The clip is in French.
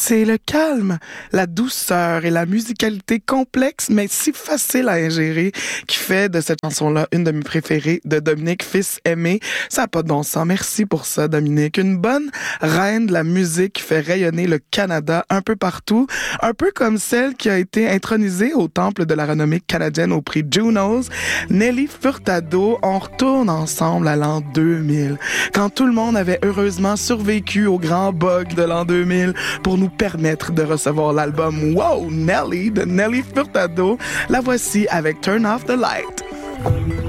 C'est le calme, la douceur et la musicalité complexe mais si facile à ingérer qui fait de cette chanson-là une de mes préférées de Dominique Fils-Aimé. Ça n'a pas de bon sens. Merci pour ça, Dominique. Une bonne reine de la musique qui fait rayonner le Canada un peu partout, un peu comme celle qui a été intronisée au Temple de la renommée canadienne au prix Junos, Nelly Furtado. On retourne ensemble à l'an 2000, quand tout le monde avait heureusement survécu au grand bug de l'an 2000 pour nous permettre de recevoir l'album Wow Nelly de Nelly Furtado. La voici avec Turn Off the Light.